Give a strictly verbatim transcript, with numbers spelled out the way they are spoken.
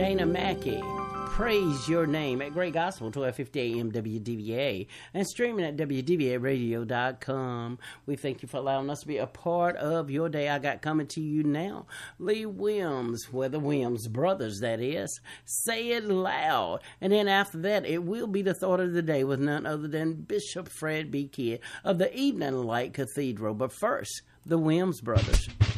Dana Mackey, praise your name at Great Gospel, twelve fifty A M W D V A, and streaming at W D V A radio dot com. We thank you for allowing us to be a part of your day. I got coming to you now, Lee Williams, well, the Williams brothers, that is. Say it loud. And then after that, it will be the thought of the day with none other than Bishop Fred B. Kidd of the Evening Light Cathedral. But first, the Williams brothers.